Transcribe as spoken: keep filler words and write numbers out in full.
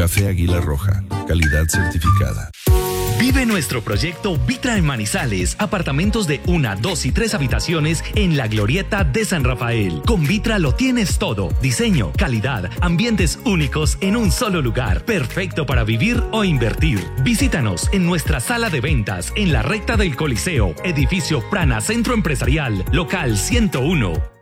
Café Águila Roja, calidad certificada. Vive nuestro proyecto Vitra en Manizales. Apartamentos de una, dos y tres habitaciones en la Glorieta de San Rafael. Con Vitra lo tienes todo. Diseño, calidad, ambientes únicos en un solo lugar. Perfecto para vivir o invertir. Visítanos en nuestra sala de ventas en la recta del Coliseo. Edificio Prana Centro Empresarial. Local ciento uno.